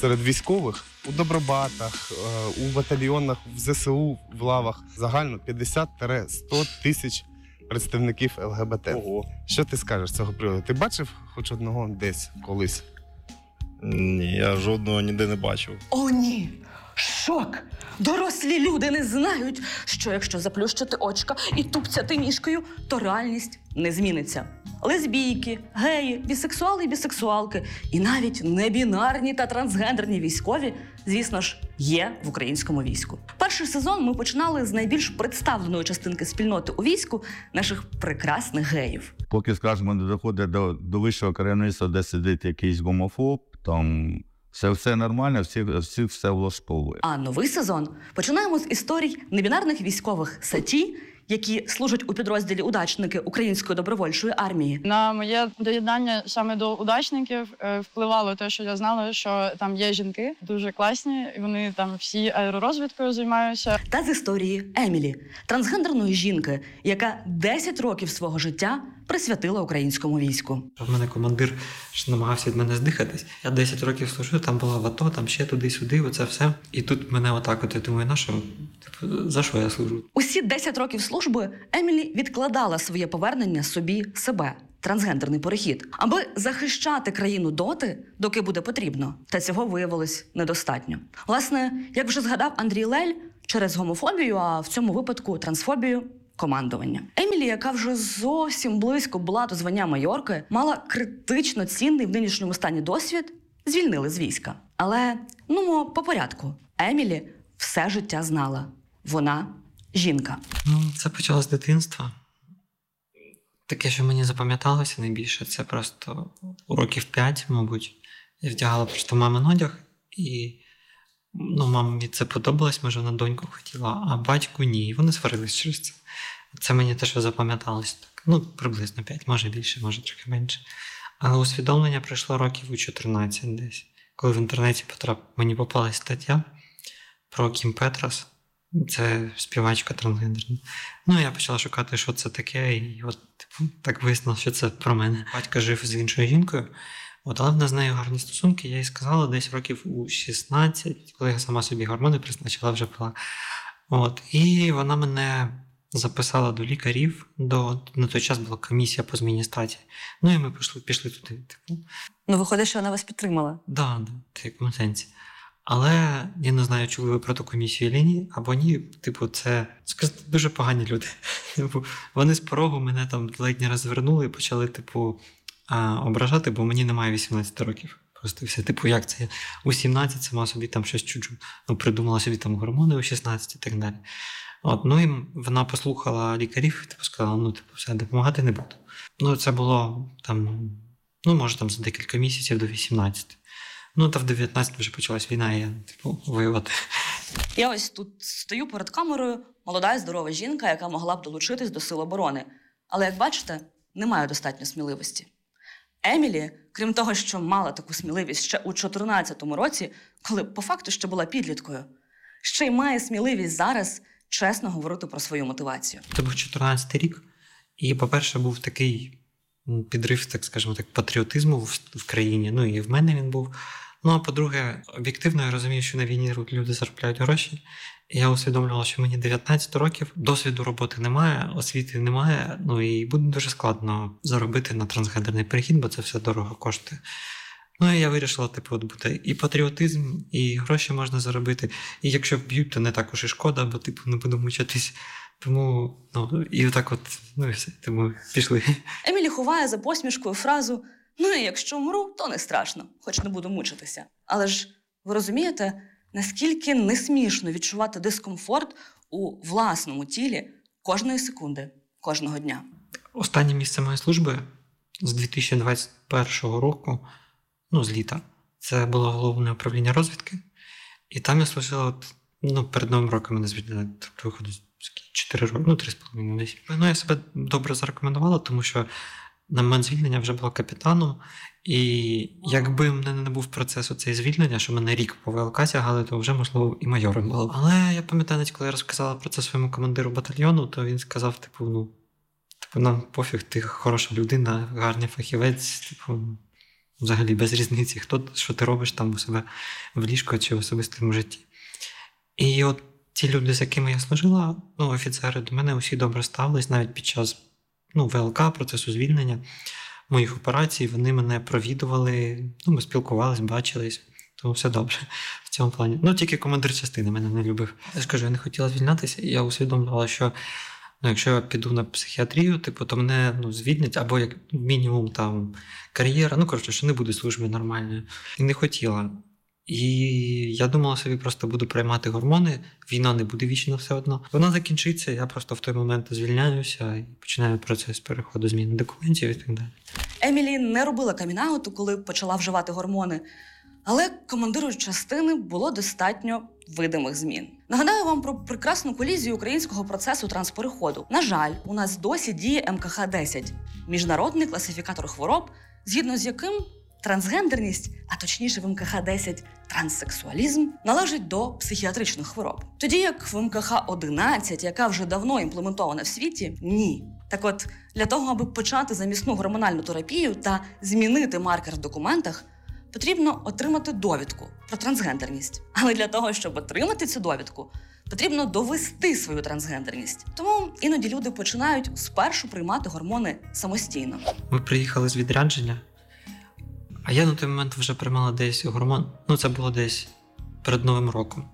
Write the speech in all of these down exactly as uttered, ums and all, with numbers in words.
серед військових у Добробатах, у батальйонах, в зе се у, в лавах загально п'ятдесят-сто тисяч представників ел ге бе те. Ого. Що ти скажеш з цього приводу? Ти бачив хоч одного десь колись? Ні, я жодного ніде не бачив. О, ні! Шок! Дорослі люди не знають, що якщо заплющити очка і тупцяти ніжкою, то реальність не зміниться. Лесбійки, геї, бісексуали і бісексуалки, і навіть небінарні та трансгендерні військові, звісно ж, є в українському війську. Перший сезон ми починали з найбільш представленої частинки спільноти у війську – наших прекрасних геїв. Поки, скажімо, не доходить до, до вищого керівництва, де сидить якийсь гомофоб, там все, все нормально, всі, всі все влаштовує. А новий сезон починаємо з історій небінарних військових САТІ, які служать у підрозділі «Удачники» Української добровольчої армії. На моє доєднання саме до удачників впливало те, що я знала, що там є жінки дуже класні, і вони там всі аеророзвідкою займаються. Та з історії Емілі, трансгендерної жінки, яка десять років свого життя присвятила українському війську. В мене командир ж намагався від мене здихатись. Я десять років служив, там була в АТО, там ще туди-сюди, оце все. І тут мене отак от, я думаю, на що? Типу, за що я служу? Усі десять років служби Емілі відкладала своє повернення собі себе, трансгендерний перехід, аби захищати країну доти, доки буде потрібно. Та цього виявилось недостатньо. Власне, як вже згадав Андрій Лель, через гомофобію, а в цьому випадку трансфобію, командування. Емілі, яка вже зовсім близько була до звання майорки, мала критично цінний в нинішньому стані досвід, звільнили з війська. Але, ну, по порядку. Емілі все життя знала. Вона жінка. Ну, це почалось з дитинства. Таке, що мені запам'яталося найбільше, це просто у років п'ять, мабуть. Я вдягала просто мамин одяг, і ну, мамі це подобалось, може, вона доньку хотіла, а батьку ні. І вони сварились через це. Це мені те, що запам'яталось так. Ну, приблизно п'ять, може більше, може трохи менше. Але усвідомлення пройшло років у чотирнадцять десь. Коли в інтернеті потрап... мені попалась стаття про Кім Петрос. Це співачка трансгендерна. Ну, я почала шукати, що це таке, і от типу, так вияснилося, що це про мене. Батько жив з іншою жінкою, от, але в нас з нею гарні стосунки. Я їй сказала десь років у шістнадцять, коли я сама собі гормони призначила, вже пила. От, і вона мене записала до лікарів, до, на той час була комісія по зміні статі. Ну, і ми пішли, пішли туди. Типу. Ну, виходить, що вона вас підтримала. Так, да, да, в якому сенсі. Але я не знаю, чули ви про ту комісію чи ні, або ні. Типу, це сказати, дуже погані люди. Типу, вони з порогу мене там ледь не розвернули і почали, типу, а, ображати, бо мені немає вісімнадцяти років. Просто все, типу, як це? Я у сімнадцять сама собі там щось чуджу, ну, придумала собі там гормони у шістнадцять і так далі. От, ну і вона послухала лікарів і типу, сказала, ну, типу, все, допомагати не буду. Ну, це було там, ну, може, там за декілька місяців до вісімнадцяти. Ну, та в дев'ятнадцять вже почалась війна, і я, типу, воювати. Я ось тут стою перед камерою, молода і здорова жінка, яка могла б долучитись до Сил оборони. Але, як бачите, не маю достатньо сміливості. Емілі, крім того, що мала таку сміливість ще у чотирнадцятому році, коли по факту ще була підліткою, ще й має сміливість зараз чесно говорити про свою мотивацію. Це був чотирнадцятий рік, і, по-перше, був такий підрив, так скажімо так, патріотизму в, в країні, ну і в мене він був. Ну, а по-друге, об'єктивно я розумію, що на війні люди заробляють гроші. І я усвідомлювала, що мені дев'ятнадцять років, досвіду роботи немає, освіти немає, ну і буде дуже складно заробити на трансгендерний перехід, бо це все дорого коштує. Ну і я вирішила, типу, от буде і патріотизм, і гроші можна заробити. І якщо вб'ють, то не також і шкода, бо, типу, не буду мучитись. Тому, ну, і отак от, ну і все, тому пішли. Емілі ховає за посмішкою фразу «Ну, і якщо вмру, то не страшно, хоч не буду мучитися». Але ж ви розумієте, наскільки не смішно відчувати дискомфорт у власному тілі кожної секунди, кожного дня. Останнє місце моєї служби з дві тисячі двадцять першого року, ну, з літа, це було головне управління розвідки. І там я служила, от, ну, перед Новим роком мене звільнили, тобто виходить чотири роки, ну, три з половиною десь. Ну, я себе добре зарекомендувала, тому що на момент звільнення вже була капітаном, і якби в мене не був процесу цей звільнення, що мене рік по ВЛК тягали, то вже, можливо, і майором було. Але я пам'ятаю, коли я розказала про це своєму командиру батальйону, то він сказав, типу, ну, типу, нам пофіг, ти хороша людина, гарний фахівець, типу, взагалі без різниці, хто, що ти робиш там у себе в ліжку чи в особистому житті. І от ті люди, з якими я служила, ну, офіцери, до мене усі добре ставились, навіть під час ну, ВЛК, процесу звільнення моїх операцій, вони мене провідували, ну, ми спілкувались, бачились, тому все добре в цьому плані. Ну, тільки командир частини мене не любив. Я ж кажу, я не хотіла звільнятися, і я усвідомлювала, що ну, якщо я піду на психіатрію, типу, то мене ну, звільнять, або як мінімум там кар'єра, ну, коротше, що не буде служби нормальної. І не хотіла. І я думала собі, просто буду приймати гормони, війна не буде вічно все одно. Вона закінчиться, я просто в той момент звільняюся і починаю процес переходу зміни документів і так далі. Емілі не робила камінауту, коли почала вживати гормони, але командиру частини було достатньо видимих змін. Нагадаю вам про прекрасну колізію українського процесу транспереходу. На жаль, у нас досі діє ем ка ха десять – міжнародний класифікатор хвороб, згідно з яким трансгендерність, а точніше в ем ка ха десять транссексуалізм, належить до психіатричних хвороб. Тоді як в ем ка ха одинадцять, яка вже давно імплементована в світі, ні. Так от, для того, аби почати замісну гормональну терапію та змінити маркер в документах, потрібно отримати довідку про трансгендерність. Але для того, щоб отримати цю довідку, потрібно довести свою трансгендерність. Тому іноді люди починають спершу приймати гормони самостійно. Ми приїхали з відрядження, а я на той момент вже приймала десь гормон, ну це було десь перед Новим роком.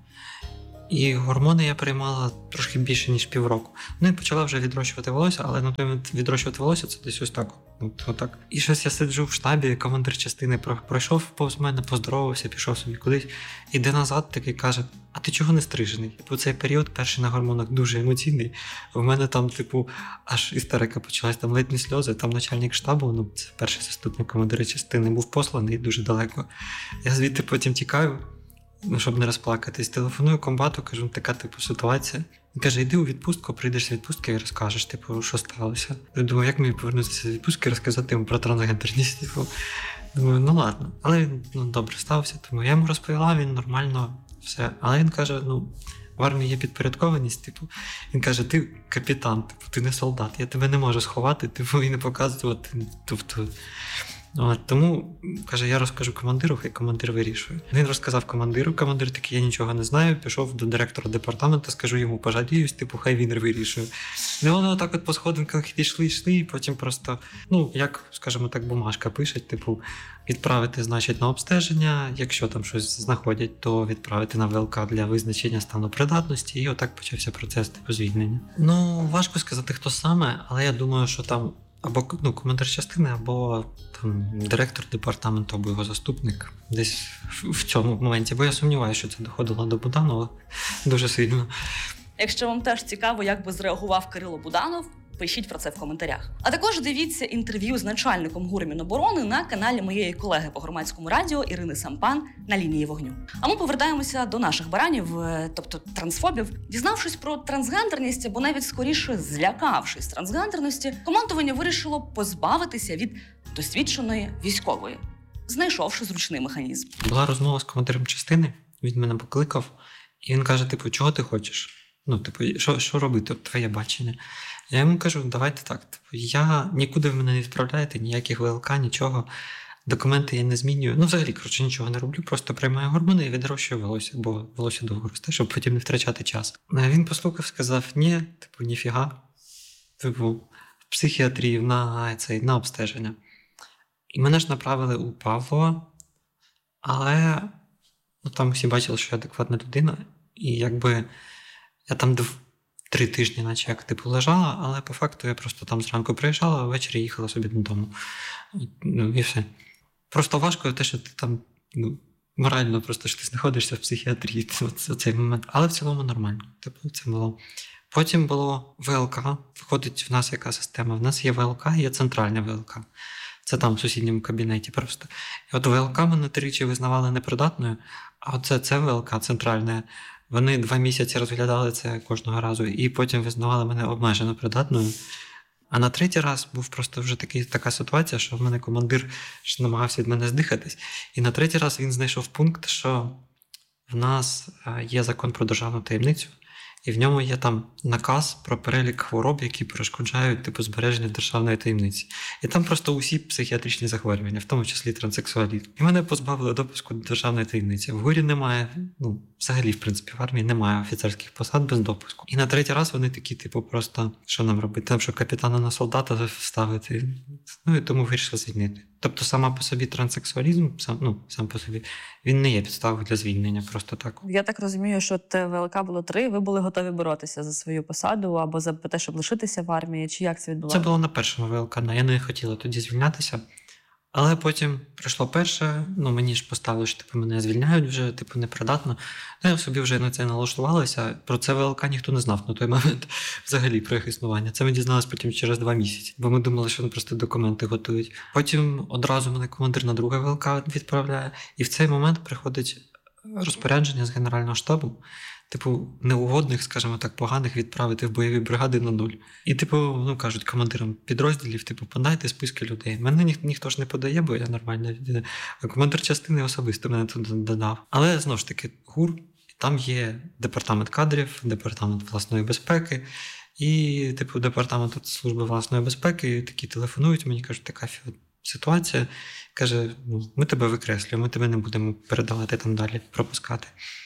І гормони я приймала трошки більше, ніж півроку. Ну і почала вже відрощувати волосся, але на той момент відрощувати волосся це десь ось так. От, отак. І щось я сиджу в штабі, командир частини пройшов повз мене, поздоровався, пішов собі кудись. Іде назад, такий каже: а ти чого не стрижений? Типу, цей період, перший на гормонах, дуже емоційний. У мене там, типу, аж істерика почалась, там ледь не сльози. Там начальник штабу, ну це перший заступник командира частини, був посланий дуже далеко. Я звідти потім тікаю, ну, щоб не розплакатись. Телефоную комбату, кажу, така типу ситуація. Він каже, йди у відпустку, прийдеш з відпустки і розкажеш, типу, що сталося. Я думаю, як мені повернутися з відпустки і розказати йому про трансгендерність. Типу. Думаю, ну ладно. Але він ну, добре стався, тому я йому розповіла, він нормально все. Але він каже, ну, в армії є підпорядкованість, типу. Він каже, ти капітан, типу, ти не солдат, я тебе не можу сховати, типу, і не показувати. Тобто, от, тому, каже, я розкажу командиру, хай командир вирішує. Він розказав командиру, командир такий, я нічого не знаю, пішов до директора департаменту, скажу йому, пожаліюсь, типу, хай він вирішує. І вони отак от по сходинках йшли, йшли, і потім просто, ну, як, скажімо так, бумажка пише, типу, відправити, значить, на обстеження, якщо там щось знаходять, то відправити на ВЛК для визначення стану придатності, і отак почався процес, типу, звільнення. Ну, важко сказати, хто саме, але я думаю, що там або ну, командир частини, або там, директор департаменту, або його заступник. Десь в, в цьому моменті. Бо я сумніваюся, що це доходило до Буданова дуже сильно. Якщо вам теж цікаво, як би зреагував Кирило Буданов, пишіть про це в коментарях. А також дивіться інтерв'ю з начальником ГУР Міноборони на каналі моєї колеги по громадському радіо Ірини Сампан «На лінії вогню». А ми повертаємося до наших баранів, тобто трансфобів. Дізнавшись про трансгендерність, або навіть скоріше злякавшись трансгендерності, командування вирішило позбавитися від досвідченої військової, знайшовши зручний механізм. Була розмова з командиром частини, він мене покликав, і він каже, типу, чого ти хочеш? Ну, типу, що, що робити, твоє бачення? Я йому кажу, давайте так, типу, я нікуди ви мене не відправляєте, ніяких ВЛК, нічого, документи я не змінюю. Ну, взагалі, коротше, нічого не роблю, просто приймаю гормони і відрощую волосся, бо волосся довго росте, щоб потім не втрачати час. А він послухав, сказав, ні, типу, ніфіга, типу, в психіатрію, на, цей, на обстеження. І мене ж направили у Павлова, але ну, там всі бачили, що я адекватна людина, і якби я там дв... три тижні, наче як типу лежала, але по факту я просто там зранку приїжджала, а ввечері їхала собі додому. Ну і все. Просто важко те, що ти там ну, морально просто що ти знаходишся в психіатрії в цей момент. Але в цілому нормально. Типу, це було. Потім було ВЛК. Виходить в нас яка система? В нас є ВЛК, є центральне ВЛК. Це там в сусідньому кабінеті просто. І от ВЛК мене тричі визнавали непридатною, а оце це ВЛК центральне. Вони два місяці розглядали це кожного разу і потім визнавали мене обмежено придатною. А на третій раз був просто вже такий, така ситуація, що в мене командир намагався від мене здихатись. І на третій раз він знайшов пункт, що в нас є закон про державну таємницю, І в ньому є там наказ про перелік хвороб, які перешкоджають типу збереження державної таємниці. І там просто усі психіатричні захворювання, в тому числі транссексуалізм. І мене позбавили допуску до державної таємниці. В ГУРі немає, ну, взагалі, в принципі, в армії немає офіцерських посад без допуску. І на третій раз вони такі, типу, просто, що нам робити? Там, що капітана на солдата вставити. Ну, і тому вирішили звільнити. Тобто сама по собі транссексуалізм, сам, ну, сам по собі, він не є підставою для звільнення, просто так. Я так розумію, що Т В Л К було три, ви були готові боротися за свою посаду або за те, щоб лишитися в армії, чи як це відбувалося? Це було на першому В Л К, я не хотіла тоді звільнятися. Але потім прийшло перше, ну мені ж поставили, що типу, мене звільняють вже, типу, непридатно. Я собі вже на це налаштувалася. Про це В Л К ніхто не знав на той момент взагалі про їх існування. Це ми дізналися потім через два місяці, бо ми думали, що вони просто документи готують. Потім одразу мене командир на друге В Л К відправляє, і в цей момент приходить розпорядження з Генерального штабу, типу, неугодних, скажімо так, поганих відправити в бойові бригади на нуль. І, типу, ну, кажуть командирам підрозділів, типу, подайте списки людей. Мене ніх, ніхто ж не подає, бо я нормальна людина. А командир частини особисто мене туди додав. Але, знову ж таки, ГУР, там є департамент кадрів, департамент власної безпеки, і, типу, департамент служби власної безпеки такі телефонують, мені кажуть, така ситуація. Каже, ну, ми тебе викреслюємо, ми тебе не будемо передавати там далі, пропускати.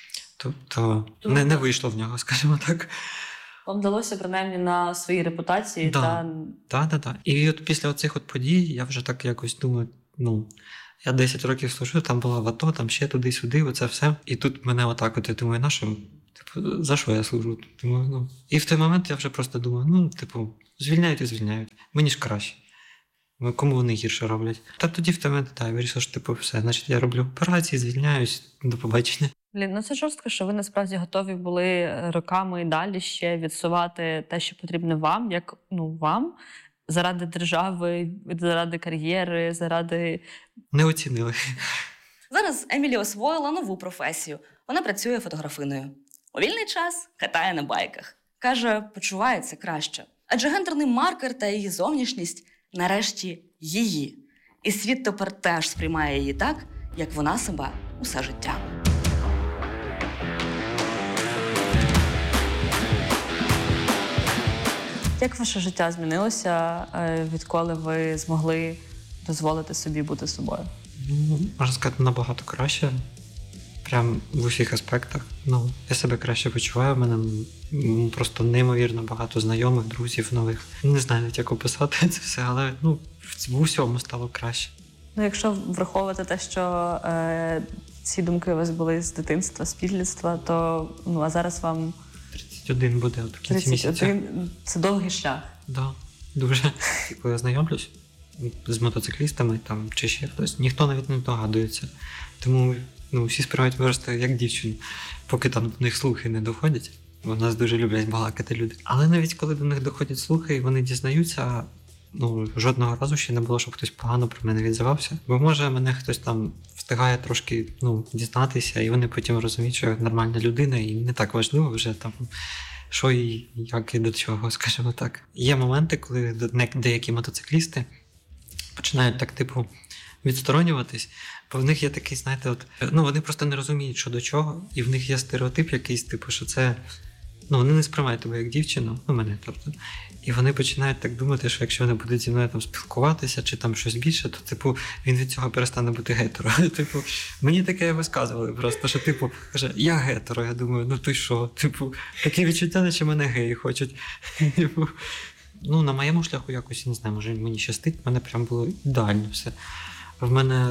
Тобто не, не вийшло в нього, скажімо так. Вам вдалося принаймні на своїй репутації Да. та Так, так, так. І от після оцих от подій я вже так якось думаю, ну, я десять років служив, там була в АТО, там ще туди-сюди, оце все. І тут мене отак от, я думаю, на що, типу, за що я служу? Думаю, ну. І в той момент я вже просто думаю, ну, типу, звільняють і звільняють. Мені ж краще. Кому вони гірше роблять? Та тоді в той момент, так, я вирішив, що, типу, все, значить, я роблю операції, звільняюсь, до побачення. Блін, ну це жорстко, що ви насправді готові були роками і далі ще відсувати те, що потрібно вам, як ну вам, заради держави, заради кар'єри, заради. Не оцінили. Зараз Емілі освоїла нову професію. Вона працює фотографиною. У вільний час катає на байках. Каже, почувається краще. Адже гендерний маркер та її зовнішність нарешті її. І світ тепер теж сприймає її так, як вона себе усе життя. Як ваше життя змінилося, е, відколи ви змогли дозволити собі бути собою? Ну, можна сказати, набагато краще. Прям в усіх аспектах. Ну, я себе краще почуваю, в мене м, просто неймовірно багато знайомих, друзів нових. Не знаю навіть, як описати це все, але ну, в, в усьому стало краще. Ну, якщо враховувати те, що е, ці думки у вас були з дитинства, з підлітства, то ну, а зараз вам тридцять один буде от в кінці місяця. тридцять один – це довгий шлях. Да, дуже. Коли я знайомлюсь з мотоциклістами там, чи ще хтось, ніхто навіть не догадується. Тому ну, всі сприймають просто як дівчину, поки там до них слухи не доходять. Бо нас дуже люблять балакати люди. Але навіть коли до них доходять слухи і вони дізнаються, ну, жодного разу ще не було, щоб хтось погано про мене відзивався. Бо може мене хтось там встигає трошки ну, дізнатися, і вони потім розуміють, що я нормальна людина, і не так важливо вже там, що і як і до чого, скажімо так. Є моменти, коли деякі мотоциклісти починають так, типу, відсторонюватись, бо в них є такий, знаєте, от, ну, вони просто не розуміють, що до чого, і в них є стереотип якийсь, типу, що це, ну, вони не сприймають тебе як дівчину, ну, мене, тобто, і вони починають так думати, що якщо вони будуть зі мною там спілкуватися, чи там щось більше, то, типу, він від цього перестане бути гетеро. Типу, мені таке висказували просто, що, типу, каже, я гетеро, я думаю, ну, ти що? Типу, таке відчуття, наче мене геї хочуть. Типу, ну, на моєму шляху якось, не знаю, може мені щастить, в мене прям було ідеально все. В мене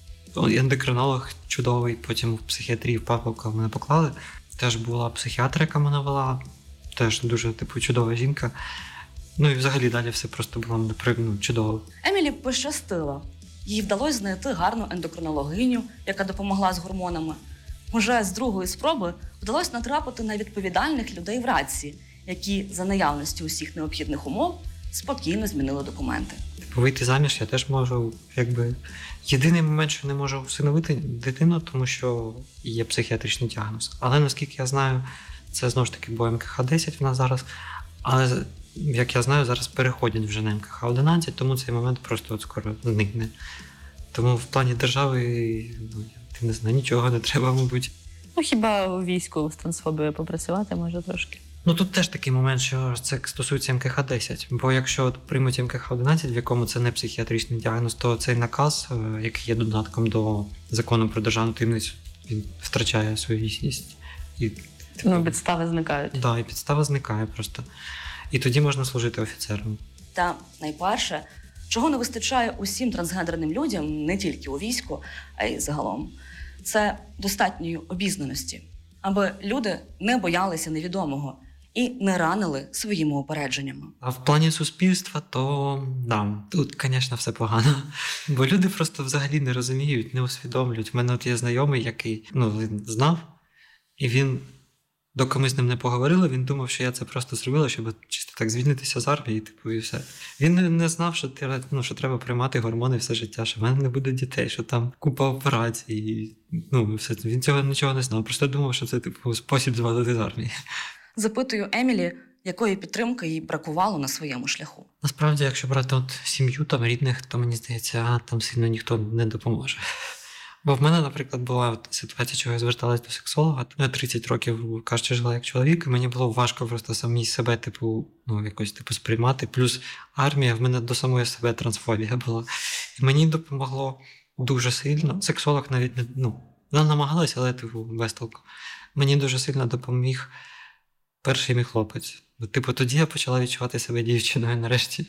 ендокринолог чудовий, потім в психіатрії в Павловка мене поклали. Теж була психіатр, яка мене вела, теж дуже, типу, чудова жінка. Ну і взагалі далі все просто було ну, чудово. Емілі пощастило. Їй вдалося знайти гарну ендокринологиню, яка допомогла з гормонами. Уже з другої спроби вдалося натрапити на відповідальних людей в Радсі, які за наявності усіх необхідних умов спокійно змінили документи. Типу, вийти заміж я теж можу, якби... Єдиний момент, що не можу всиновити дитину, тому що є психіатричний діагноз. Але, наскільки я знаю, це, знову ж таки, бо Ем Ка Ха десять в нас зараз. Але, як я знаю, зараз переходять вже на Ем Ка Ха одинадцять, тому цей момент просто от скоро зникне. Тому в плані держави, ну, я не знаю, нічого не треба, мабуть. Ну, хіба у війську з трансфобією попрацювати може трошки? Ну тут теж такий момент, що це стосується ем ке ха десять. Бо якщо от приймуть ем ке ха одинадцять, в якому це не психіатричний діагноз, то цей наказ, який є додатком до закону про державну таємницю, він втрачає свою дійсність. І, Ну, підстави зникають. Так, да, і підстава зникає просто. І тоді можна служити офіцером. Та найперше, чого не вистачає усім трансгендерним людям, не тільки у війську, а й загалом, це достатньої обізнаності, аби люди не боялися невідомого і не ранили своїми упередженнями. А в плані суспільства, то да, тут, звісно, все погано. Бо люди просто взагалі не розуміють, не усвідомлюють. У мене от є знайомий, який ну, він знав, і він, доки ми з ним не поговорили, він думав, що я це просто зробила, щоб чисто так звільнитися з армії, типу, і все. Він не, не знав, що, ну, що треба приймати гормони все життя, що в мене не буде дітей, що там купа операцій. І, ну, все. Він цього нічого не знав, просто думав, що це типу, спосіб звалити з армії. Запитую Емілі, якої підтримки їй бракувало на своєму шляху. Насправді, якщо брати от сім'ю там рідних, то мені здається, там сильно ніхто не допоможе. Бо в мене, наприклад, була от ситуація, чого я зверталась до сексолога. Я тридцять років, кажучи, жила як чоловік, і мені було важко просто самій себе, типу, ну, якось типу сприймати. Плюс армія, в мене до самої себе трансфобія була. І мені допомогло дуже сильно. Сексолог навіть не, ну, вона намагалася, але типу, без толку. Мені дуже сильно допоміг перший мій хлопець. Типу, тоді я почала відчувати себе дівчиною нарешті.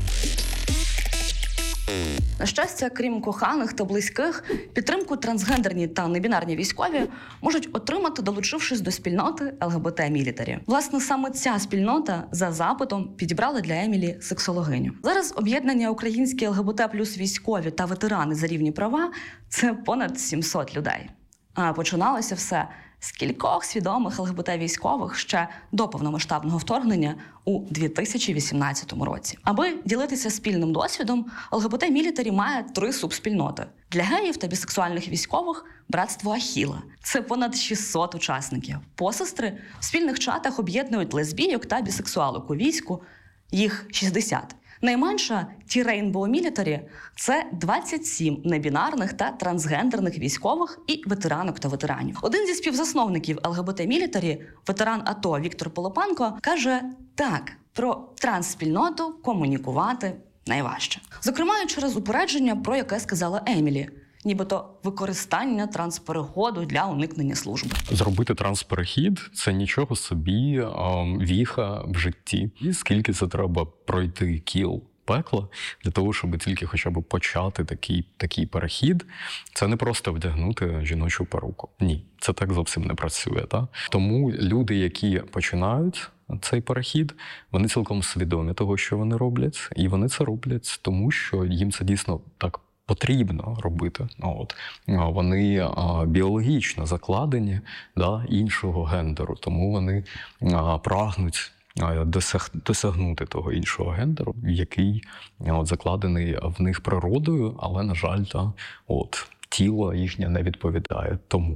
На щастя, крім коханих та близьких, підтримку трансгендерні та небінарні військові можуть отримати, долучившись до спільноти ел ге бе те мілітарі. Власне, саме ця спільнота за запитом підібрала для Емілі сексологиню. Зараз об'єднання українські ел ге бе те плюс військові та ветерани за рівні права – це понад сімсот людей. А починалося все з кількох свідомих ел ге бе те військових ще до повномасштабного вторгнення у дві тисячі вісімнадцятому році. Аби ділитися спільним досвідом, ел ге бе те мілітарі має три субспільноти. Для геїв та бісексуальних військових – братство Ахіла. Це понад шістсот учасників. Посестри в спільних чатах об'єднують лесбійок та бісексуалок у війську. Їх шістдесят. Найменша ті Rainbow Military – це двадцять сім небінарних та трансгендерних військових і ветеранок та ветеранів. Один зі співзасновників ел ге бе те Military, ветеран АТО Віктор Полопанко, каже так, про трансспільноту комунікувати найважче. Зокрема, і через упередження, про яке сказала Емілі. Нібито використання транспереходу для уникнення служби. Зробити трансперехід – це нічого собі е, віха в житті. І скільки це треба пройти кіл пекла для того, щоб тільки хоча б почати такий, такий перехід. Це не просто вдягнути жіночу перуку. Ні, це так зовсім не працює. Та? Тому люди, які починають цей перехід, вони цілком свідомі того, що вони роблять. І вони це роблять, тому що їм це дійсно так потрібно робити. От. Вони а, біологічно закладені да, іншого гендеру, тому вони а, прагнуть а, досяг, досягнути того іншого гендеру, який а, от, закладений в них природою, але, на жаль, та, от, тіло їхнє не відповідає тому.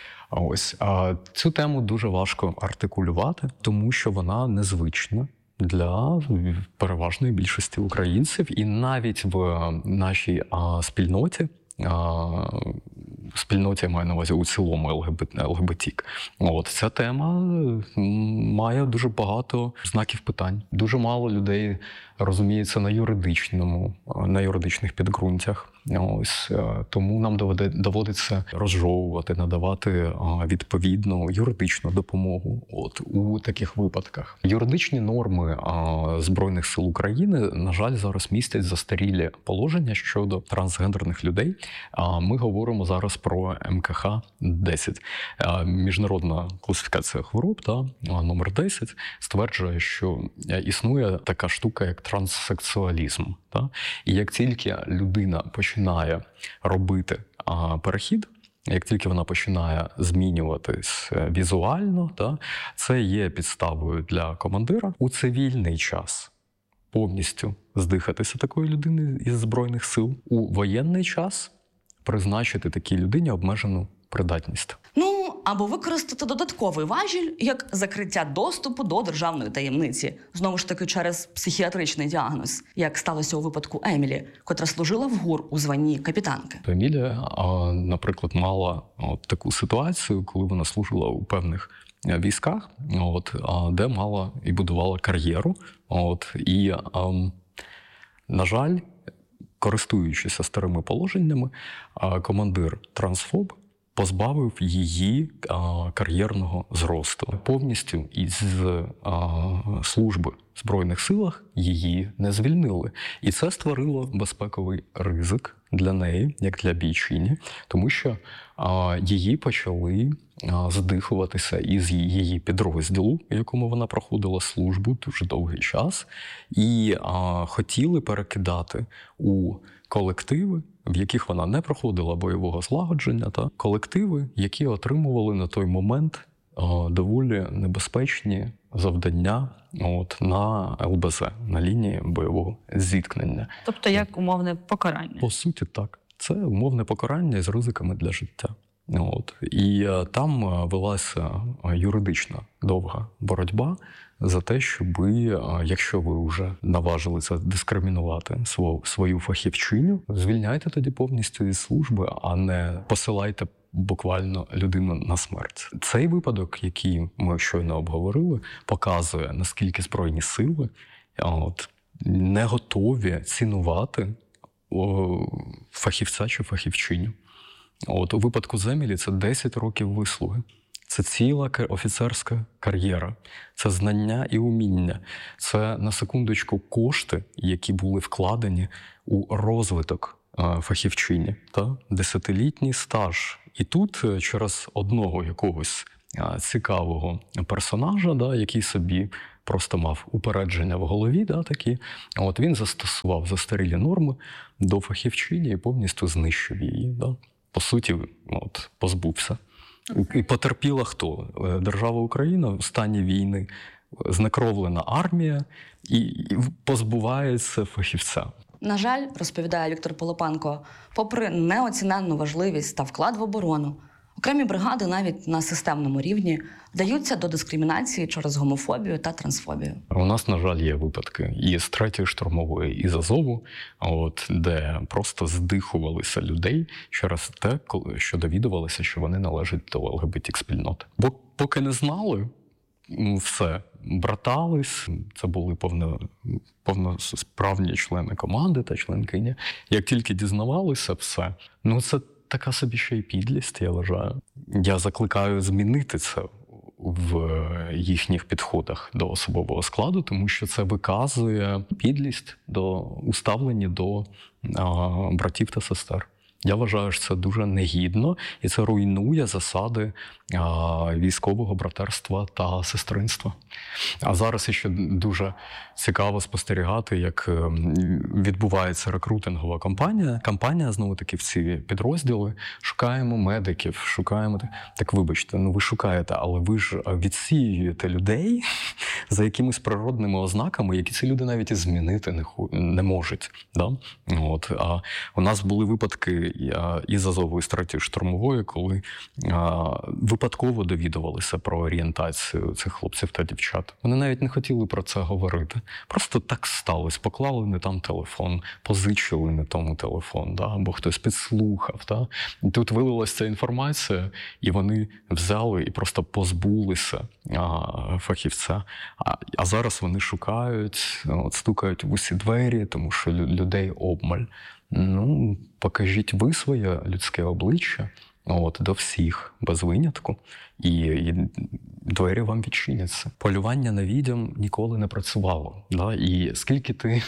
Ось. А цю тему дуже важко артикулювати, тому що вона незвична для переважної більшості українців. І навіть в нашій а, спільноті, а, спільноті я маю на увазі у цілому ел ге бе те, от, ця тема має дуже багато знаків питань. Дуже мало людей розуміється на юридичному, на юридичних підґрунтях. Ось, тому нам доводиться розжовувати, надавати відповідну юридичну допомогу от, у таких випадках. Юридичні норми Збройних сил України, на жаль, зараз містять застарілі положення щодо трансгендерних людей. Ми говоримо зараз про ем ке ха десять. Міжнародна класифікація хвороб, та, номер десять, стверджує, що існує така штука, як транссексуалізм. Та? І як тільки людина починає робити а, перехід, як тільки вона починає змінюватись візуально, та, це є підставою для командира у цивільний час повністю здихатися такої людини із Збройних сил, у воєнний час призначити такій людині обмежену придатність. Ну, або використати додатковий важіль, як закриття доступу до державної таємниці. Знову ж таки, через психіатричний діагноз, як сталося у випадку Емілі, котра служила в ГУР у званні капітанки. Емілія, наприклад, мала от таку ситуацію, коли вона служила у певних військах, от, де мала і будувала кар'єру. От, і, ем, на жаль, користуючись старими положеннями, командир трансфоб позбавив її а, кар'єрного зросту. Повністю із а, служби в Збройних силах її не звільнили. І це створило безпековий ризик для неї, як для бійчині, тому що а, її почали а, здихуватися із її підрозділу, в якому вона проходила службу дуже довгий час, і а, хотіли перекидати у колективи, в яких вона не проходила бойового злагодження, та колективи, які отримували на той момент о, доволі небезпечні завдання от, на ел бе зет, на лінії бойового зіткнення. Тобто як умовне покарання? По суті, так. Це умовне покарання з ризиками для життя. От. І а, там а, велася а, юридична довга боротьба за те, щоб, якщо ви вже наважилися дискримінувати свою, свою фахівчиню, звільняйте тоді повністю із служби, а не посилайте буквально людину на смерть. Цей випадок, який ми щойно обговорили, показує, наскільки Збройні сили от, не готові цінувати о, фахівця чи фахівчиню. От, у випадку Емілі це десять років вислуги. Це ціла офіцерська кар'єра, це знання і уміння, це, на секундочку, кошти, які були вкладені у розвиток фахівчині, та десятилітній стаж. І тут через одного якогось цікавого персонажа, да, який собі просто мав упередження в голові, да, такі, от він застосував застарілі норми до фахівчині і повністю знищив її. Да. По суті, от, позбувся. І потерпіла хто? Держава Україна в стані війни, знекровлена армія і позбувається фахівця. На жаль, розповідає Віктор Пилипенко, попри неоціненну важливість та вклад в оборону, окремі бригади навіть на системному рівні вдаються до дискримінації через гомофобію та трансфобію. У нас, на жаль, є випадки і з третьої штурмової, і з Азову, от, де просто здихувалися людей через те, що довідувалися, що вони належать до ел ге бе те-спільноти. Бо поки не знали, все, братались, це були повно, повносправні члени команди та членкині. Як тільки дізнавалися все, ну це така собі ще й підлість, я вважаю. Я закликаю змінити це в їхніх підходах до особового складу, тому що це виказує підлість до уставлення до а, братів та сестер. Я вважаю, що це дуже негідно, і це руйнує засади а, військового братерства та сестринства. А зараз ще дуже цікаво спостерігати, як відбувається рекрутингова кампанія. Кампанія, знову-таки, в ці підрозділи. Шукаємо медиків, шукаємо... Так, вибачте, ну ви шукаєте, але ви ж відсіюєте людей за якимись природними ознаками, які ці люди навіть і змінити не, ху... не можуть. Да? От. А у нас були випадки із Азову, із третьої штурмової, коли а, випадково довідувалися про орієнтацію цих хлопців та дівчат. Вони навіть не хотіли про це говорити. Просто так сталося. Поклали не там телефон, позичили не тому телефон, да? Або хтось підслухав. Да? І тут вилилася ця інформація, і вони взяли і просто позбулися а, фахівця. А, а зараз вони шукають, от, стукають в усі двері, тому що людей обмаль. Ну, покажіть ви своє людське обличчя от, до всіх, без винятку, і, і двері вам відчиняться. Полювання на відьом ніколи не працювало. Да? І скільки ти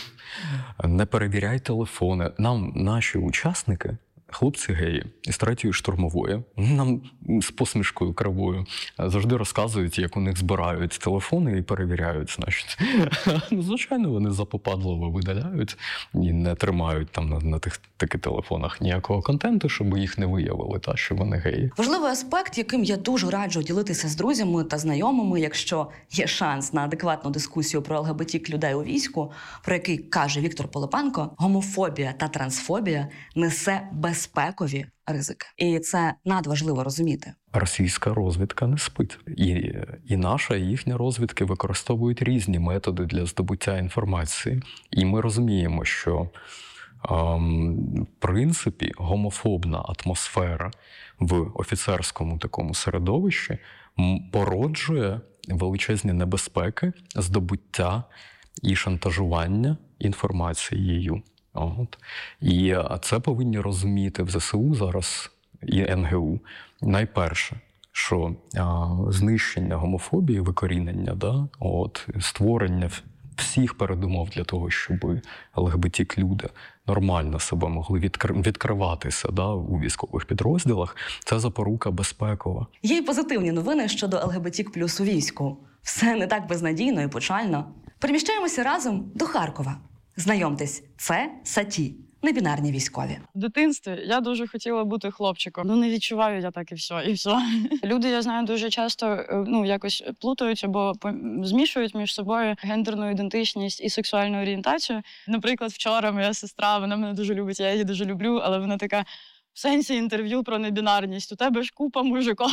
не перевіряй телефони, нам наші учасники, хлопці геї із третьої штурмової, нам з посмішкою кривою завжди розказують, як у них збирають телефони і перевіряють. Значить. Ну, звичайно, вони запопадливо видаляють і не тримають там на, на тих таких телефонах ніякого контенту, щоб їх не виявили, та, що вони геї. Важливий аспект, яким я дуже раджу ділитися з друзями та знайомими, якщо є шанс на адекватну дискусію про ел ге бе те людей у війську, про який каже Віктор Пилипенко, гомофобія та трансфобія несе безпекові ризики. І це надважливо розуміти. Російська розвідка не спить. І, і наша, і їхня розвідки використовують різні методи для здобуття інформації. І ми розуміємо, що В принципі, гомофобна атмосфера в офіцерському такому середовищі породжує величезні небезпеки здобуття і шантажування інформацією. От. І це повинні розуміти в ЗСУ зараз і ен ге у. Найперше, що а, знищення гомофобії, викорінення, да, от, створення всіх передумов для того, щоб ел ге бе те ка-люди нормально себе могли відкр... відкриватися, да, у військових підрозділах, це запорука безпекова. Є й позитивні новини щодо ел ге бе те ка плюс у війську. Все не так безнадійно і печально. Переміщаємося разом до Харкова. Знайомтесь, це Саті, небінарні військові. В дитинстві я дуже хотіла бути хлопчиком. Ну, не відчуваю я так і все, і все. Люди, я знаю, дуже часто ну, якось плутають або змішують між собою гендерну ідентичність і сексуальну орієнтацію. Наприклад, вчора моя сестра, вона мене дуже любить, я її дуже люблю, але вона така: в сенсі інтерв'ю про небінарність, у тебе ж купа мужиків.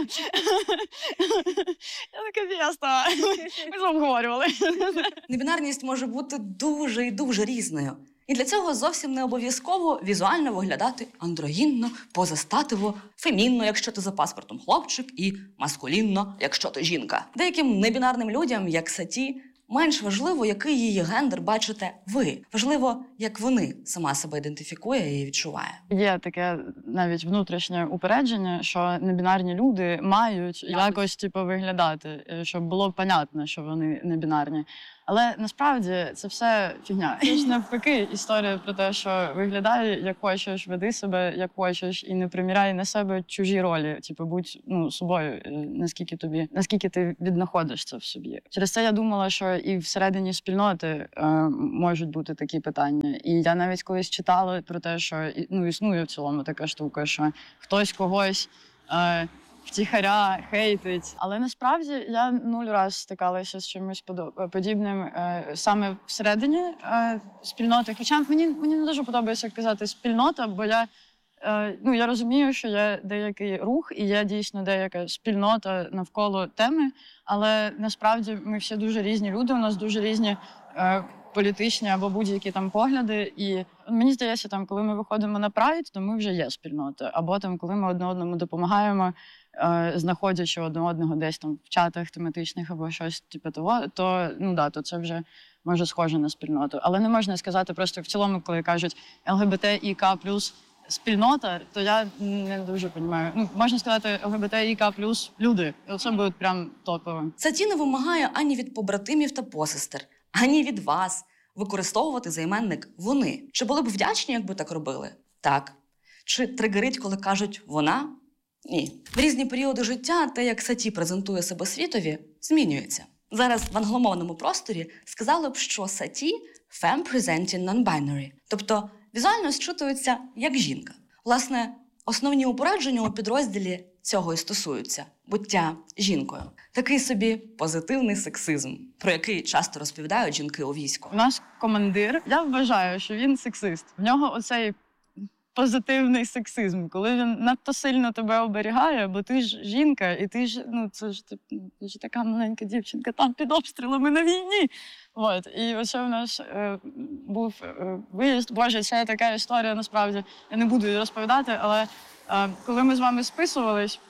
Я така: ясно, ми з вами говорювали. Небінарність може бути дуже і дуже різною. І для цього зовсім не обов'язково візуально виглядати андрогінно, позастативо, фемінно, якщо ти за паспортом хлопчик, і маскулінно, якщо ти жінка. Деяким небінарним людям, як Саті, менш важливо, який її гендер бачите ви. Важливо, як вони сама себе ідентифікує і відчуває. Є таке навіть внутрішнє упередження, що небінарні люди мають якось, якось типу, виглядати, щоб було понятно, що вони небінарні. Але насправді це все фігня. Це ж навпаки історія про те, що виглядай як хочеш, веди себе як хочеш і не приміряй на себе чужі ролі. Типу, будь ну, собою, наскільки тобі, наскільки ти віднаходиш це в собі. Через це я думала, що і всередині спільноти е, можуть бути такі питання. І я навіть колись читала про те, що ну, існує в цілому така штука, що хтось когось е, втіхаря хейтить. Але насправді я нуль раз стикалася з чимось подібним е, саме всередині е, спільноти. Хоча мені, мені не дуже подобається, як казати, спільнота, бо я, е, ну, я розумію, що є деякий рух і є дійсно деяка спільнота навколо теми, але насправді ми всі дуже різні люди, у нас дуже різні е, політичні або будь-які там погляди. І мені здається, там, коли ми виходимо на прайд, то ми вже є спільнота. Або там, коли ми одне одному допомагаємо, е, знаходячи одне одного десь там в чатах тематичних або щось типу того, то, ну, да, то це вже може схоже на спільноту. Але не можна сказати просто в цілому, коли кажуть ел ге бе те і ка плюс спільнота, то я не дуже розумію. Ну, можна сказати ел ге бе те і ка плюс люди. І це буде прям топово. Саті не вимагає ані від побратимів та посестер, ані від вас використовувати займенник «вони». Чи були б вдячні, якби так робили? Так. Чи тригерить, коли кажуть «вона»? Ні. В різні періоди життя те, як Саті презентує себе світові, змінюється. Зараз в англомовному просторі сказали б, що Саті – femme presenting non-binary, тобто візуально зчитується як жінка. Власне, основні упередження у підрозділі цього і стосуються – буття жінкою. Такий собі позитивний сексизм, про який часто розповідають жінки у війську. Наш командир, я вважаю, що він сексист. В нього оцей позитивний сексизм, коли він надто сильно тебе оберігає, бо ти ж жінка, і ти ж, ну, це ж, ти, ти ж така маленька дівчинка там під обстрілами на війні. От. І оце в нас е, був е, виїзд. Боже, це така історія, насправді. Я не буду її розповідати, але е, коли ми з вами списувались,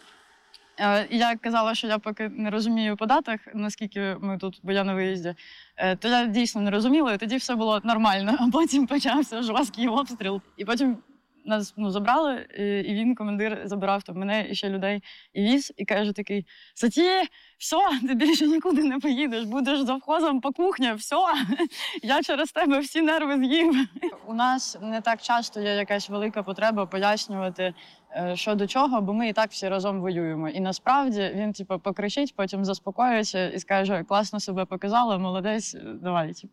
е, і я казала, що я поки не розумію по датах, наскільки ми тут, бо я на виїзді, е, то я дійсно не розуміла, і тоді все було нормально. А потім почався жорсткий обстріл. І потім нас, ну, забрали, і він, командир, забирав там мене і ще людей, і віз, і каже такий: Саті, все, ти більше нікуди не поїдеш, будеш завхозом по кухні, все, я через тебе всі нерви з'їв. У нас не так часто є якась велика потреба пояснювати, що до чого, бо ми і так всі разом воюємо. І насправді він, типу, покричить, потім заспокоїться і скаже: класно себе показала, молодець, давай, типу,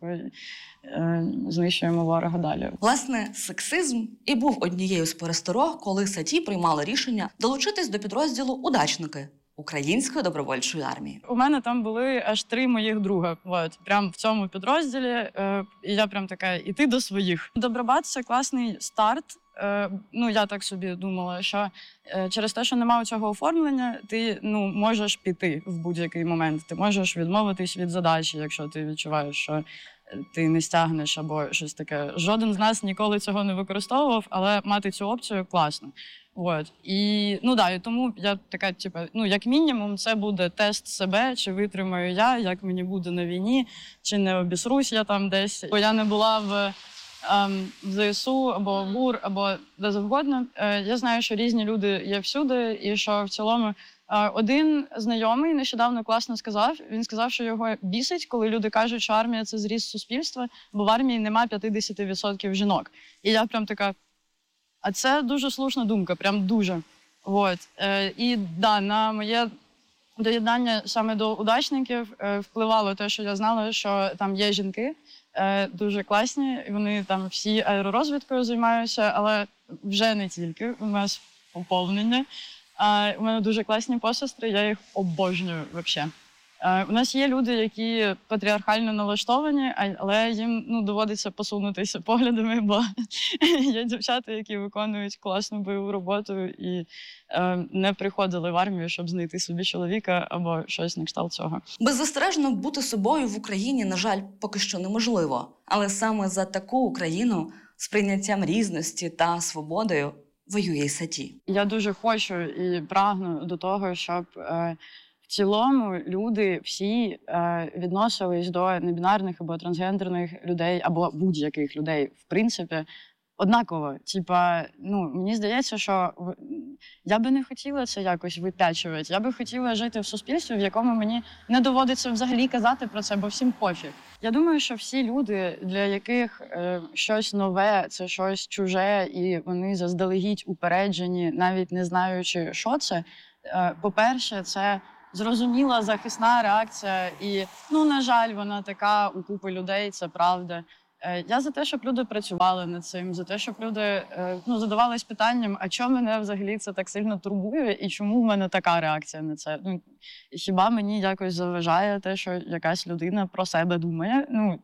знищуємо ворога далі. Власне, сексизм і був однією з пересторог, коли Саті приймали рішення долучитись до підрозділу «Удачники» Української добровольчої армії. У мене там були аж три моїх друга. От, прям в цьому підрозділі. Е, і я прям така: іти до своїх. Добробат – це класний старт. Е, ну, я так собі думала, що е, через те, що немає цього оформлення, ти, ну, можеш піти в будь-який момент. Ти можеш відмовитись від задачі, якщо ти відчуваєш, що ти не стягнеш або щось таке. Жоден з нас ніколи цього не використовував, але мати цю опцію класно. От. І, ну, да, і тому я така, типу, ну, як мінімум, це буде тест себе, чи витримаю я, як мені буде на війні, чи не обісрусь я там десь. Бо я не була в, ем, в ЗСУ, або в ГУР, або де завгодно. Е, я знаю, що різні люди є всюди, і що в цілому е, один знайомий нещодавно класно сказав, він сказав, що його бісить, коли люди кажуть, що армія – це зріз суспільства, бо в армії нема п'ятдесят відсотків жінок. І я прям така, а це дуже слушна думка, прям дуже. От. Е, і да, на моє доєднання саме до удачників е, впливало те, що я знала, що там є жінки е, дуже класні, і вони там всі аеророзвідкою займаються, але вже не тільки, у нас поповнення. Е, у мене дуже класні посестри, я їх обожнюю взагалі. Е, у нас є люди, які патріархально налаштовані, але їм, ну, доводиться посунутися поглядами, бо є дівчата, які виконують класну бойову роботу і е, не приходили в армію, щоб знайти собі чоловіка або щось на кшталт цього. Беззастережно бути собою в Україні, на жаль, поки що неможливо. Але саме за таку Україну з прийняттям різності та свободою воює і Саті. Я дуже хочу і прагну до того, щоб е, в цілому люди всі е, відносились до небінарних або трансгендерних людей, або будь-яких людей, в принципі, однаково. Типа, ну, мені здається, що в... я би не хотіла це якось випячувати. Я би хотіла жити в суспільстві, в якому мені не доводиться взагалі казати про це, бо всім пофіг. Я думаю, що всі люди, для яких е, щось нове, це щось чуже, і вони заздалегідь упереджені, навіть не знаючи, що це, е, по-перше, це зрозуміла захисна реакція, і, ну, на жаль, вона така у купи людей, це правда. Я за те, щоб люди працювали над цим, за те, щоб люди, ну, задавались питанням, а чому мене взагалі це так сильно турбує, і чому в мене така реакція на це? Ну, хіба мені якось заважає те, що якась людина про себе думає? Ну,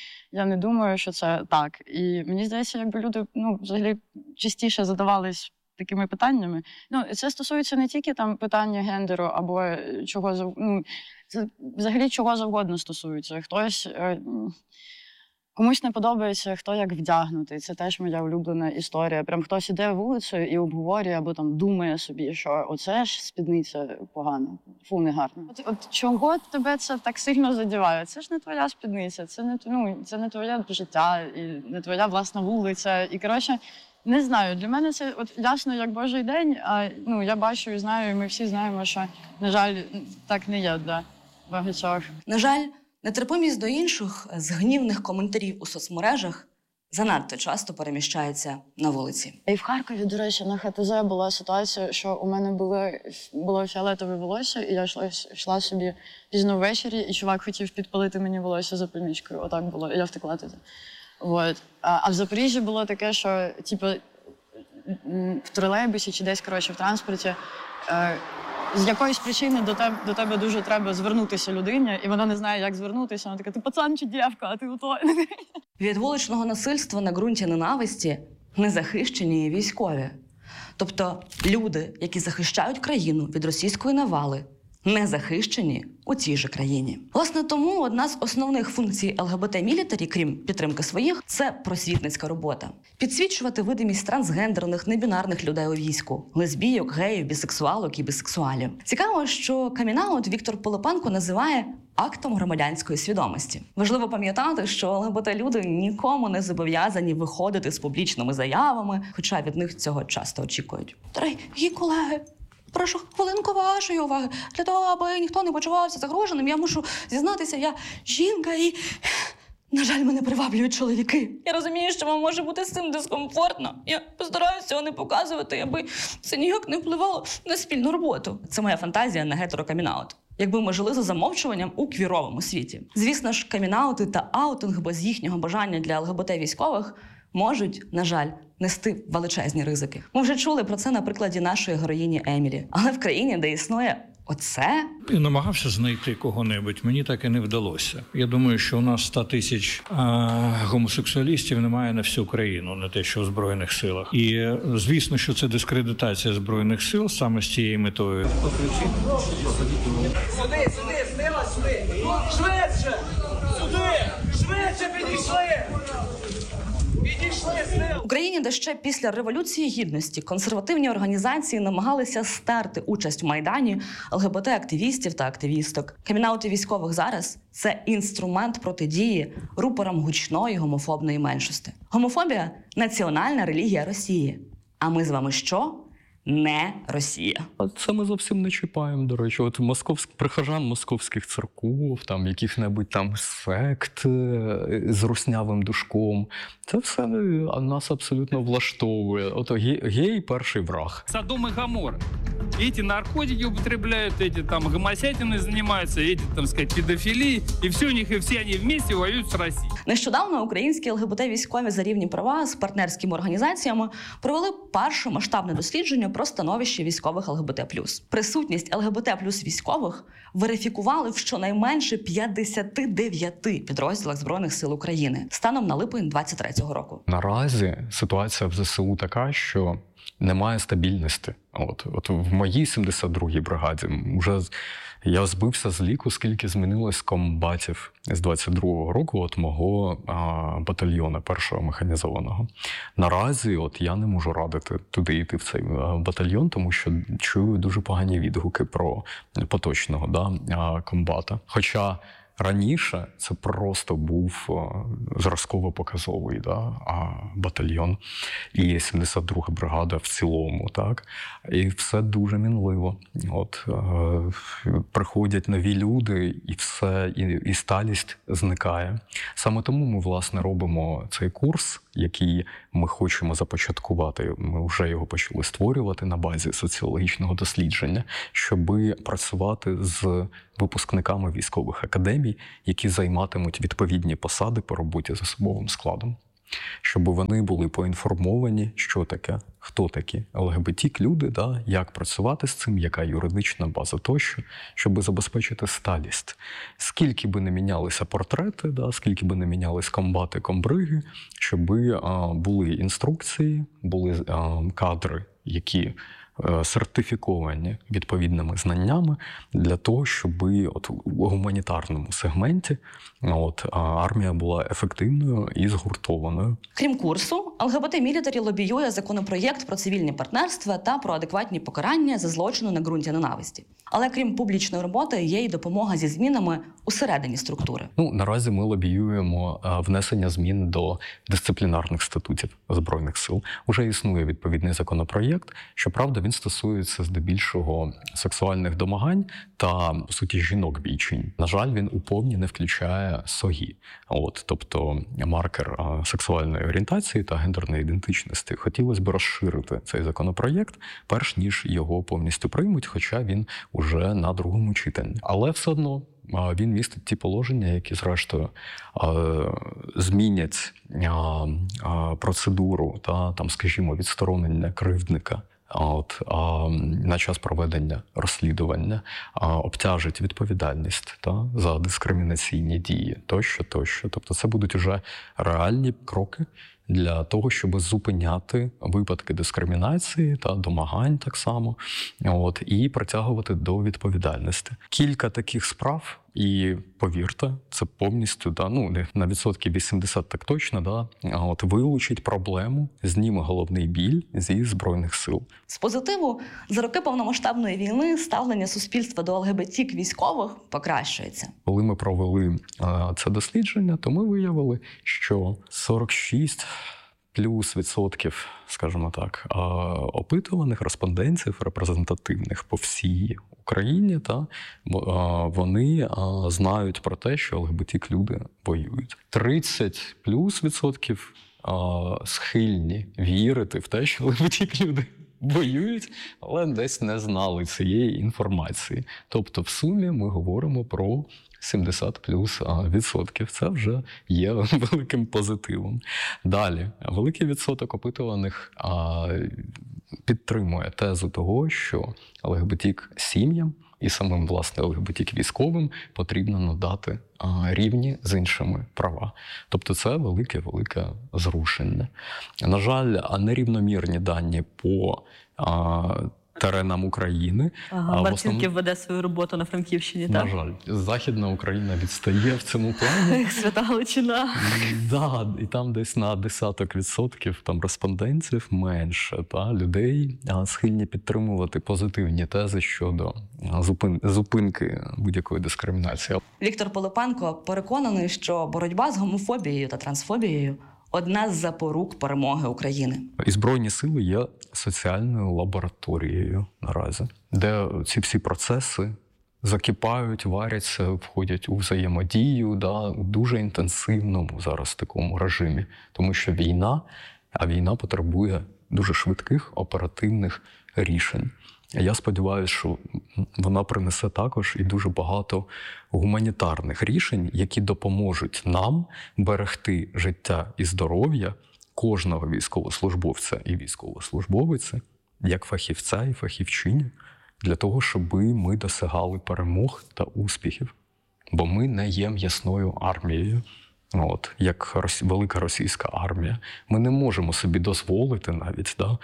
я не думаю, що це так. І мені здається, якби люди, ну, взагалі частіше задавались такими питаннями. Ну, це стосується не тільки там питання гендеру або чого, ну, це взагалі чого завгодно стосується. Хтось, е, комусь не подобається, хто як вдягнутий. Це теж моя улюблена історія. Прям хтось іде вулицею і обговорює або там думає собі, що оце ж спідниця погано, фу, не гарно. От, от чого тебе це так сильно задіває? Це ж не твоя спідниця, це не, ну, це не твоє життя, і не твоя власна вулиця. І, коротше, не знаю, для мене це от ясно, як Божий день, а, ну, я бачу і знаю, і ми всі знаємо, що, на жаль, так не є для багатьох. На жаль, нетерпимість до інших з гнівних коментарів у соцмережах занадто часто переміщається на вулиці. І в Харкові, до речі, на ХТЗ була ситуація, що у мене були, було фіолетове волосся, і я йшла, йшла собі пізно ввечері, і чувак хотів підпалити мені волосся запальничкою. Отак було, і я втекла туди. Вот. А, а в Запоріжжі було таке, що типу, в тролейбусі чи десь, коротше, в транспорті е, з якоїсь причини до тебе, до тебе дуже треба звернутися людині, і вона не знає, як звернутися. Вона така, ти пацан чи дівка, а ти ото. Від вуличного насильства на ґрунті ненависті незахищені і військові. Тобто люди, які захищають країну від російської навали, не захищені у цій же країні. Власне, тому одна з основних функцій ЛГБТ-мілітарі, крім підтримки своїх, це просвітницька робота. Підсвічувати видимість трансгендерних, небінарних людей у війську, лесбійок, геїв, бісексуалок і бісексуалів. Цікаво, що камінаут Віктор Пилипенко називає актом громадянської свідомості. Важливо пам'ятати, що ЛГБТ-люди нікому не зобов'язані виходити з публічними заявами, хоча від них цього часто очікують. Дорогі колеги, прошу хвилинку вашої уваги. Для того, аби ніхто не почувався загроженим, я мушу зізнатися, я жінка і, на жаль, мене приваблюють чоловіки. Я розумію, що вам може бути з цим дискомфортно. Я постараюся цього не показувати, аби це ніяк не впливало на спільну роботу. Це моя фантазія на гетерокамінаут. Якби ми жили за замовчуванням у квіровому світі. Звісно ж, камінаути та аутинг без їхнього бажання для ЛГБТ-військових можуть, на жаль, нести величезні ризики. Ми вже чули про це на прикладі нашої героїні Емілі. Але в країні, де існує оце... Я намагався знайти кого-небудь, мені так і не вдалося. Я думаю, що у нас сто тисяч а, гомосексуалістів немає на всю країну, не те, що в Збройних силах. І звісно, що це дискредитація Збройних сил саме з цією метою. Сюди, сюди, сміло сюди! Швидше! Сюди! Швидше! В Україні, де ще після Революції Гідності консервативні організації намагалися стерти участь в Майдані ЛГБТ-активістів та активісток. Камінаути військових зараз – це інструмент протидії рупорам гучної гомофобної меншості. Гомофобія – національна релігія Росії. А ми з вами що? Не Росія. А це ми зовсім не чіпаємо, до речі. От московськ... прихожан московських церков, там яких-небудь там сект е, з руснявим душком. Це все нас абсолютно влаштовує. Ото ге... гей – перший враг. Содом и Гоморра. Эти наркотики употребляют, эти там гомосятиной занимаются, эти, там сказать, педофилией. И все у них, и все они вместе воюют с Россией. Нещодавно українські ЛГБТ-військові за рівні права з партнерськими організаціями провели перше масштабне дослідження про становище військових ЛГБТ+. Присутність ЛГБТ+ військових верифікували в щонайменше п'ятдесят дев'ять підрозділах Збройних сил України станом на липень двадцять третього року. Наразі ситуація в ЗСУ така, що немає стабільності. От, от в моїй сімдесят другій бригаді вже я збився з ліку, скільки змінилось комбатів з двадцять другого року от мого а, батальйону, першого механізованого. Наразі от я не можу радити туди йти в цей батальйон, тому що чую дуже погані відгуки про поточного да, комбата. Хоча раніше це просто був зразково-показовий да, батальйон і сімдесят друга бригада в цілому. Так? І все дуже мінливо. От, е, приходять нові люди, і все, і, і сталість зникає. Саме тому ми, власне, робимо цей курс, який ми хочемо започаткувати. Ми вже його почали створювати на базі соціологічного дослідження, щоб працювати з випускниками військових академій, які займатимуть відповідні посади по роботі з особовим складом. Щоб вони були поінформовані, що таке, хто такі ЛГБТ-люди, да, як працювати з цим, яка юридична база тощо, щоб забезпечити сталість. Скільки би не мінялися портрети, да, скільки би не мінялись комбати, комбриги, щоб а, були інструкції, були а, кадри, які сертифіковані відповідними знаннями для того, щоб от у гуманітарному сегменті от, армія була ефективною і згуртованою. Крім курсу, ЛГБТ Мілітарі лобіює законопроєкт про цивільні партнерства та про адекватні покарання за злочини на ґрунті ненависті. Але крім публічної роботи, є й допомога зі змінами усередині структури. Ну, наразі ми лобіюємо внесення змін до дисциплінарних статутів Збройних сил. Уже існує відповідний законопроєкт. Щоправда, він стосується здебільшого сексуальних домагань та, по суті, жінок-бійчинь. На жаль, він у повні не включає СОГІ. От, тобто маркер сексуальної орієнтації та гендерної ідентичності. Хотілося б розширити цей законопроєкт, перш ніж його повністю приймуть, хоча він уже на другому читанні. Але все одно він містить ті положення, які, зрештою, змінять процедуру та, там, скажімо, відсторонення кривдника от, на час проведення розслідування, обтяжить відповідальність та, за дискримінаційні дії тощо, тощо. Тобто це будуть уже реальні кроки для того, щоб зупиняти випадки дискримінації та домагань так само, от, і притягувати до відповідальності. Кілька таких справ, і повірте, це повністю, да, ну, на відсотків вісімдесят так точно, да, от, вилучить проблему, зніме головний біль зі Збройних сил. З позитиву, за роки повномасштабної війни ставлення суспільства до ЛГБТ-військових покращується. Коли ми провели а, це дослідження, то ми виявили, що сорок шість плюс відсотків, скажімо так, опитуваних респондентів репрезентативних по всій Україні, та, вони знають про те, що ЛГБТ-люди воюють. тридцять плюс відсотків схильні вірити в те, що ЛГБТ-люди воюють, але десь не знали цієї інформації. Тобто в сумі ми говоримо про сімдесят плюс відсотків. Це вже є великим позитивом. Далі, великий відсоток опитуваних а, підтримує тезу того, що ЛГБТ-сім'ям і самим, власне, ЛГБТ-військовим потрібно надати а, рівні з іншими права. Тобто це велике-велике зрушення. На жаль, нерівномірні дані по а, теренам України. Ага, А в Марцінків основному, веде свою роботу на Франківщині, на так? жаль, Західна Україна відстає в цьому плані. Ех, Свята Галичина. Да, і там десь на десяток відсотків там респондентів менше, та людей а, схильні підтримувати позитивні тези щодо а, зупин, зупинки будь-якої дискримінації. Віктор Пилипенко переконаний, що боротьба з гомофобією та трансфобією – одна з запорук перемоги України. І Збройні сили є соціальною лабораторією наразі, де ці всі процеси закипають, варяться, входять у взаємодію, да, у дуже інтенсивному зараз такому режимі. Тому що війна, а війна потребує дуже швидких оперативних рішень. Я сподіваюся, що вона принесе також і дуже багато гуманітарних рішень, які допоможуть нам берегти життя і здоров'я кожного військовослужбовця і військовослужбовиці, як фахівця і фахівчині, для того, щоб ми досягали перемог та успіхів. Бо ми не є м'ясною армією, от, як рос... велика російська армія. Ми не можемо собі дозволити навіть, да,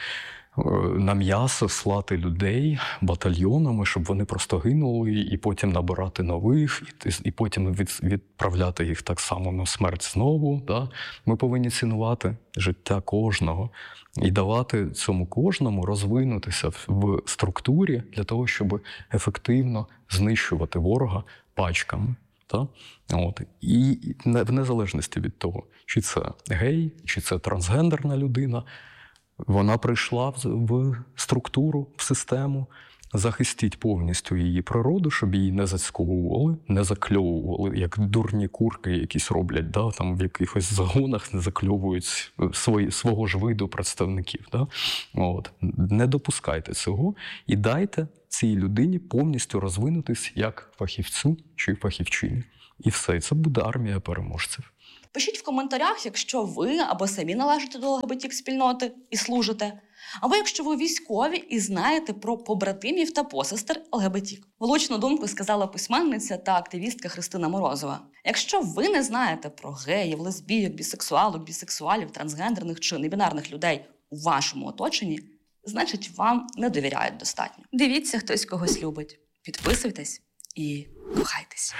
на м'ясо слати людей батальйонами, щоб вони просто гинули, і потім набирати нових, і, і потім від, відправляти їх так само на смерть знову. Да? Ми повинні цінувати життя кожного і давати цьому кожному розвинутися в, в структурі для того, щоб ефективно знищувати ворога пачками. Та? От. І в незалежності від того, чи це гей, чи це трансгендерна людина, вона прийшла в, в структуру, в систему, захистіть повністю її природу, щоб її не зацьковували, не закльовували, як дурні курки якісь роблять, да? Там в якихось загонах не закльовують свої, свого ж виду представників. Да? От. Не допускайте цього і дайте цій людині повністю розвинутись як фахівцю чи фахівчині. І все, це буде армія переможців. Пишіть в коментарях, якщо ви або самі належите до ЛГБТ-спільноти і служите, або якщо ви військові і знаєте про побратимів та посестер ЛГБТ. Влучну думку сказала письменниця та активістка Христина Морозова. Якщо ви не знаєте про геїв, лесбійок, бісексуалок, бісексуалів, трансгендерних чи небінарних людей у вашому оточенні, значить вам не довіряють достатньо. Дивіться, хтось когось любить. Підписуйтесь і кохайтесь.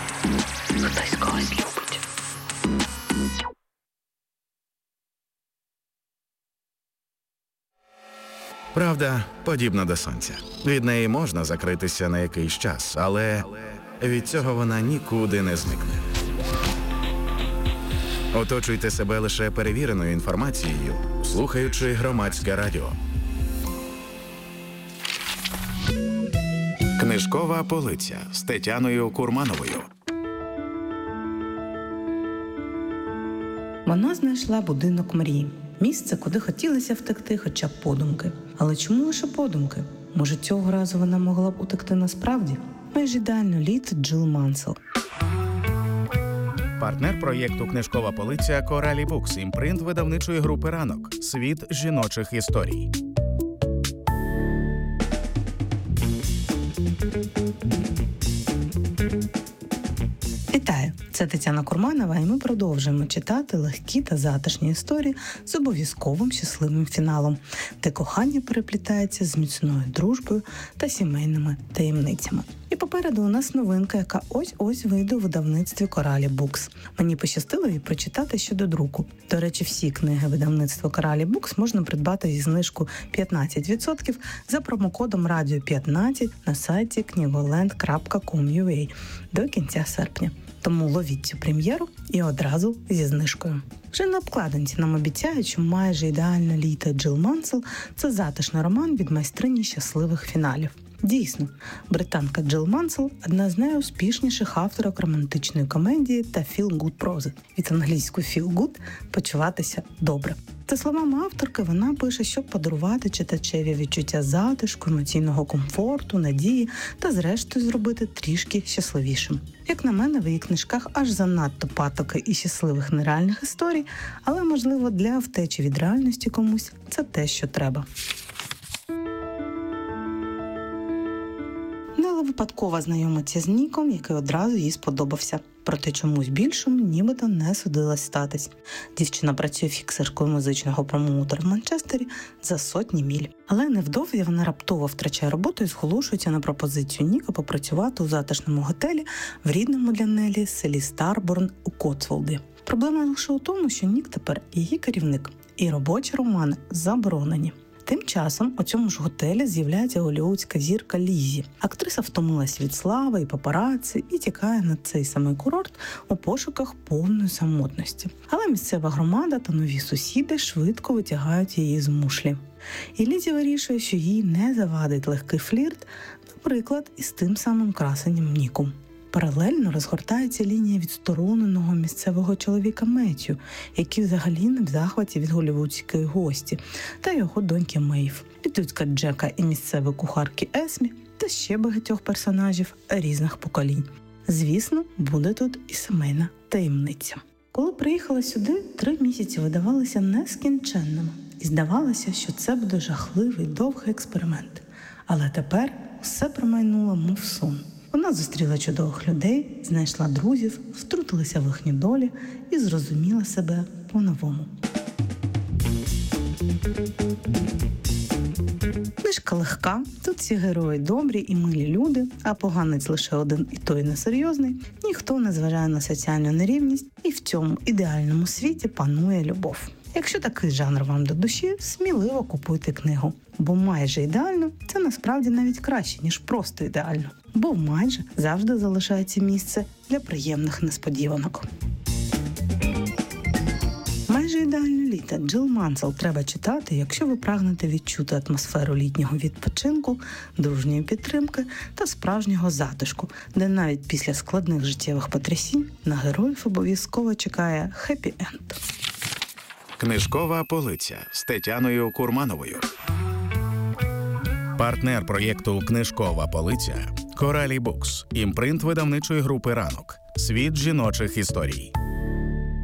Хтось когось любить. Правда подібна до сонця. Від неї можна закритися на якийсь час, але від цього вона нікуди не зникне. Оточуйте себе лише перевіреною інформацією, слухаючи Громадське радіо. Книжкова полиця з Тетяною Курмановою. Вона знайшла будинок мрії. Місце, куди хотілося втекти хоча б подумки. Але чому лише подумки? Може, цього разу вона могла б утекти насправді? Майже ідеально літо Джилл Мансел. Партнер проєкту «Книжкова полиця» Коралі Букс, імпринт видавничої групи «Ранок». Світ жіночих історій. Вітаю! Це Тетяна Курманова, і ми продовжуємо читати легкі та затишні історії з обов'язковим щасливим фіналом, де кохання переплітається з міцною дружбою та сімейними таємницями. І попереду у нас новинка, яка ось-ось вийде у видавництві Коралі Букс. Мені пощастило її прочитати щодо друку. До речі, всі книги видавництва Коралі Букс можна придбати зі знижкою п'ятнадцять відсотків за промокодом радіо п'ятнадцять на сайті книголенд крапка ком крапка ю а до кінця серпня. Тому ловіть цю прем'єру і одразу зі знижкою. Вже на обкладинці нам обіцяють, що майже ідеальне літо Джилл Мансел – це затишний роман від майстрині щасливих фіналів. Дійсно, британка Джилл Мансел – одна з найуспішніших авторок романтичної комедії та feel-good прози. Від англійської feel good – почуватися добре. За словами авторки, вона пише, щоб подарувати читачеві відчуття затишку, емоційного комфорту, надії та, зрештою, зробити трішки щасливішим. Як на мене, в її книжках аж занадто патоки і щасливих нереальних історій, але, можливо, для втечі від реальності комусь це те, що треба. Нелла випадково знайомиться з Ніком, який одразу їй сподобався. проте чомусь більшому нібито не судилось статись. Дівчина працює фіксеркою музичного промоутера в Манчестері за сотні міль. Але невдовзі вона раптово втрачає роботу і зголошується на пропозицію Ніка попрацювати у затишному готелі в рідному для Нелі селі Старборн у Котсволді. Проблема лише у тому, що Нік тепер її керівник, і робочі романи заборонені. Тим часом у цьому ж готелі з'являється голлівудська зірка Ліззі. Актриса втомилась від слави і папараці і тікає на цей самий курорт у пошуках повної самотності. Але місцева громада та нові сусіди швидко витягають її з мушлі. І Ліззі вирішує, що їй не завадить легкий флірт, наприклад, із тим самим красенням Ніком. Паралельно розгортається лінія відстороненого місцевого чоловіка Меттю, який взагалі не в захваті від голлівудської гості, та його доньки Мейв, підлюдська Джека і місцевої кухарки Есмі, та ще багатьох персонажів різних поколінь. Звісно, буде тут і сімейна таємниця. Коли приїхала сюди, три місяці видавалися нескінченними. І здавалося, що це буде жахливий, довгий експеримент. Але тепер все промайнуло, мов сон. Вона зустріла чудових людей, знайшла друзів, втрутилася в їхні долі і зрозуміла себе по-новому. Книжка легка, тут всі герої добрі і милі люди, а поганець лише один і той несерйозний. Ніхто не зважає на соціальну нерівність, і в цьому ідеальному світі панує любов. Якщо такий жанр вам до душі, сміливо купуйте книгу. Бо майже ідеально – це насправді навіть краще, ніж просто ідеально. Бо майже завжди залишається місце для приємних несподіванок. Майже ідеальне літо Джил Мансел треба читати, якщо ви прагнете відчути атмосферу літнього відпочинку, дружньої підтримки та справжнього затишку, де навіть після складних життєвих потрясінь на героїв обов'язково чекає хеппі-енд. Книжкова полиця з Тетяною Курмановою. Партнер проєкту «Книжкова полиця» – Коралі Букс, імпринт видавничої групи «Ранок». Світ жіночих історій.